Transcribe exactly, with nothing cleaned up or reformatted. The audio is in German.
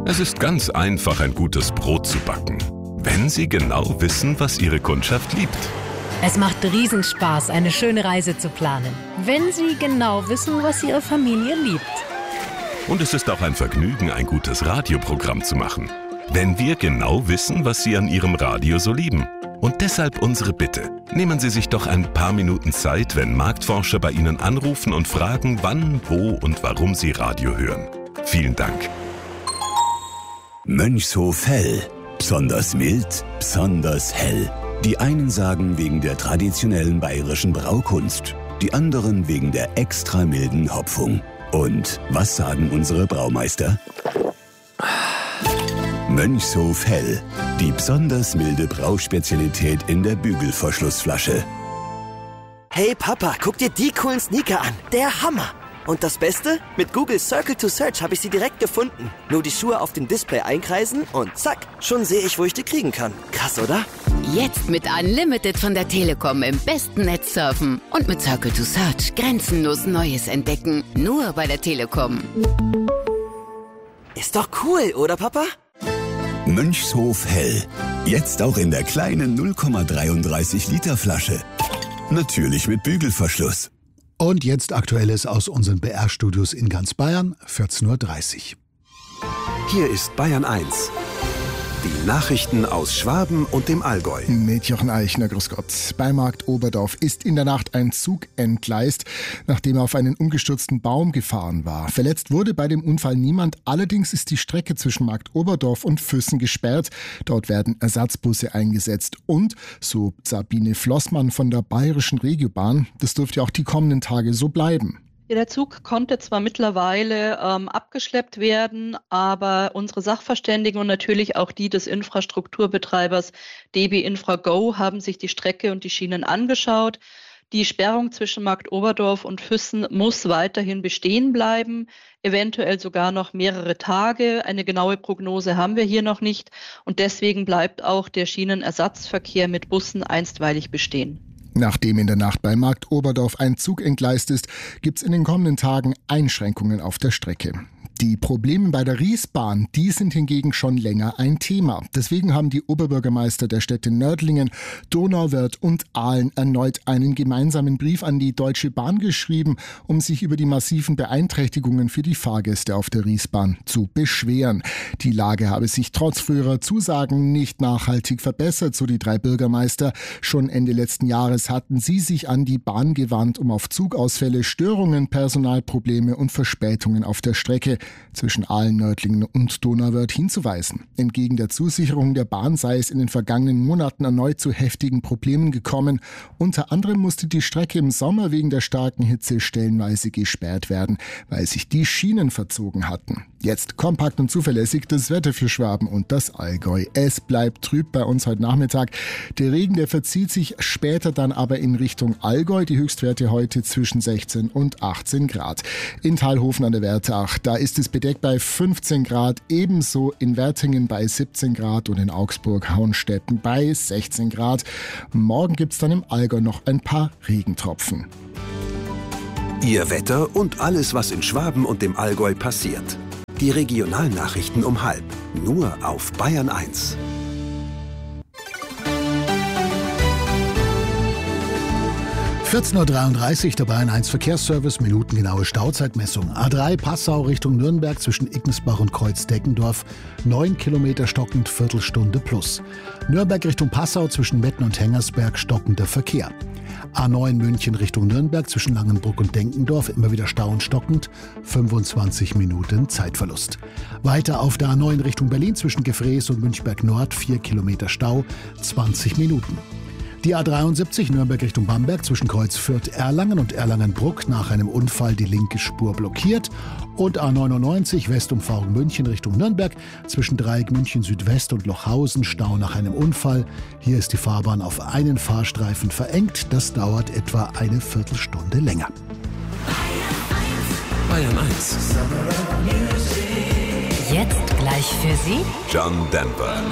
Es ist ganz einfach, ein gutes Brot zu backen, wenn Sie genau wissen, was Ihre Kundschaft liebt. Es macht Riesenspaß, eine schöne Reise zu planen, wenn Sie genau wissen, was Ihre Familie liebt. Und es ist auch ein Vergnügen, ein gutes Radioprogramm zu machen, wenn wir genau wissen, was Sie an Ihrem Radio so lieben. Und deshalb unsere Bitte. Nehmen Sie sich doch ein paar Minuten Zeit, wenn Marktforscher bei Ihnen anrufen und fragen, wann, wo und warum Sie Radio hören. Vielen Dank. Mönchshof Hell. Besonders mild, besonders hell. Die einen sagen wegen der traditionellen bayerischen Braukunst, die anderen wegen der extra milden Hopfung. Und was sagen unsere Braumeister? Mönchshof Hell. Die besonders milde Brauspezialität in der Bügelverschlussflasche. Hey Papa, guck dir die coolen Sneaker an. Der Hammer. Und das Beste? Mit Google Circle to Search habe ich sie direkt gefunden. Nur die Schuhe auf dem Display einkreisen und zack, schon sehe ich, wo ich die kriegen kann. Krass, oder? Jetzt mit Unlimited von der Telekom im besten Netz surfen und mit Circle to Search grenzenlos Neues entdecken. Nur bei der Telekom. Ist doch cool, oder Papa? Mönchshof Hell. Jetzt auch in der kleinen null Komma dreiunddreißig Liter Flasche. Natürlich mit Bügelverschluss. Und jetzt Aktuelles aus unseren B R-Studios in ganz Bayern, vierzehn Uhr dreißig. Hier ist Bayern eins. Die Nachrichten aus Schwaben und dem Allgäu. Mit Jochen Eichner, grüß Gott. Bei Markt Oberdorf ist in der Nacht ein Zug entgleist, nachdem er auf einen umgestürzten Baum gefahren war. Verletzt wurde bei dem Unfall niemand. Allerdings ist die Strecke zwischen Markt Oberdorf und Füssen gesperrt. Dort werden Ersatzbusse eingesetzt. Und, so Sabine Flossmann von der Bayerischen Regiobahn, das dürfte auch die kommenden Tage so bleiben. Ja, der Zug konnte zwar mittlerweile ähm, abgeschleppt werden, aber unsere Sachverständigen und natürlich auch die des Infrastrukturbetreibers D B Infra-Go haben sich die Strecke und die Schienen angeschaut. Die Sperrung zwischen Markt Oberdorf und Füssen muss weiterhin bestehen bleiben, eventuell sogar noch mehrere Tage. Eine genaue Prognose haben wir hier noch nicht und deswegen bleibt auch der Schienenersatzverkehr mit Bussen einstweilig bestehen. Nachdem in der Nacht bei Markt Oberdorf ein Zug entgleist ist, gibt's in den kommenden Tagen Einschränkungen auf der Strecke. Die Probleme bei der Riesbahn, die sind hingegen schon länger ein Thema. Deswegen haben die Oberbürgermeister der Städte Nördlingen, Donauwörth und Aalen erneut einen gemeinsamen Brief an die Deutsche Bahn geschrieben, um sich über die massiven Beeinträchtigungen für die Fahrgäste auf der Riesbahn zu beschweren. Die Lage habe sich trotz früherer Zusagen nicht nachhaltig verbessert, so die drei Bürgermeister. Schon Ende letzten Jahres hatten sie sich an die Bahn gewandt, um auf Zugausfälle, Störungen, Personalprobleme und Verspätungen auf der Strecke zwischen Aalen, Nördlingen und Donauwörth hinzuweisen. Entgegen der Zusicherung der Bahn sei es in den vergangenen Monaten erneut zu heftigen Problemen gekommen. Unter anderem musste die Strecke im Sommer wegen der starken Hitze stellenweise gesperrt werden, weil sich die Schienen verzogen hatten. Jetzt kompakt und zuverlässig das Wetter für Schwaben und das Allgäu. Es bleibt trüb bei uns heute Nachmittag. Der Regen, der verzieht sich später dann aber in Richtung Allgäu. Die Höchstwerte heute zwischen sechzehn und achtzehn Grad. In Thalhofen an der Wärtach, da ist es bedeckt bei fünfzehn Grad, ebenso in Wertingen bei siebzehn Grad und in Augsburg-Hauenstetten bei sechzehn Grad. Morgen gibt's dann im Allgäu noch ein paar Regentropfen. Ihr Wetter und alles, was in Schwaben und dem Allgäu passiert. Die Regionalnachrichten um halb. Nur auf Bayern eins. vierzehn Uhr dreiunddreißig, der Bayern eins Verkehrsservice, minutengenaue Stauzeitmessung. A drei Passau Richtung Nürnberg zwischen Iggensbach und Kreuz-Deckendorf, neun Kilometer stockend, Viertelstunde plus. Nürnberg Richtung Passau zwischen Metten und Hengersberg stockender Verkehr. A neun München Richtung Nürnberg zwischen Langenbruck und Denkendorf, immer wieder Stau und stockend, fünfundzwanzig Minuten Zeitverlust. Weiter auf der A neun Richtung Berlin zwischen Gefrees und Münchberg Nord, vier Kilometer Stau, zwanzig Minuten. Die A dreiundsiebzig Nürnberg Richtung Bamberg zwischen Kreuz Fürth-Erlangen und Erlangen-Bruck nach einem Unfall die linke Spur blockiert. Und A neunundneunzig Westumfahrung München Richtung Nürnberg zwischen Dreieck München Südwest und Lochhausen Stau nach einem Unfall. Hier ist die Fahrbahn auf einen Fahrstreifen verengt. Das dauert etwa eine Viertelstunde länger. Bayern eins. Jetzt gleich für Sie John Denver.